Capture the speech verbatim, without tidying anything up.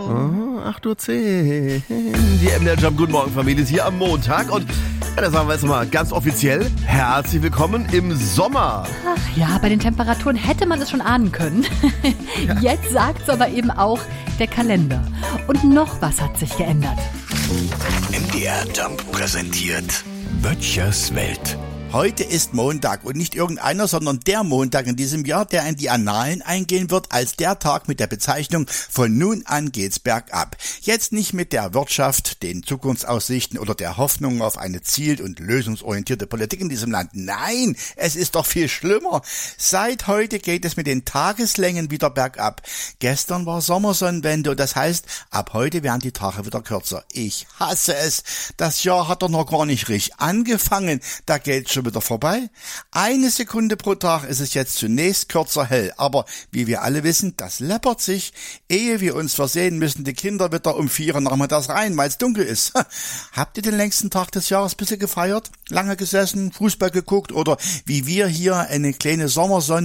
Oh, acht Uhr zehn. Die M D R Jump Guten Morgen Familie ist hier am Montag. Und ja, da sagen wir jetzt mal ganz offiziell, herzlich willkommen im Sommer. Ach ja, bei den Temperaturen hätte man es schon ahnen können. Ja. Jetzt sagt's aber eben auch der Kalender. Und noch was hat sich geändert. M D R Jump präsentiert Böttchers Welt. Heute ist Montag und nicht irgendeiner, sondern der Montag in diesem Jahr, der in die Annalen eingehen wird als der Tag mit der Bezeichnung von nun an geht's bergab. Jetzt nicht mit der Wirtschaft, den Zukunftsaussichten oder der Hoffnung auf eine ziel- und lösungsorientierte Politik in diesem Land. Nein, es ist doch viel schlimmer. Seit heute geht es mit den Tageslängen wieder bergab. Gestern war Sommersonnenwende und das heißt, ab heute werden die Tage wieder kürzer. Ich hasse es. Das Jahr hat doch noch gar nicht richtig angefangen. Da geht's schon wieder vorbei. Eine Sekunde pro Tag ist es jetzt zunächst kürzer hell, aber wie wir alle wissen, das läppert sich. Ehe wir uns versehen, müssen die Kinder wieder um vier Uhr nachmittags rein, weil es dunkel ist. Habt ihr den längsten Tag des Jahres ein bisschen gefeiert? Lange gesessen, Fußball geguckt oder wie wir hier eine kleine Sommersonne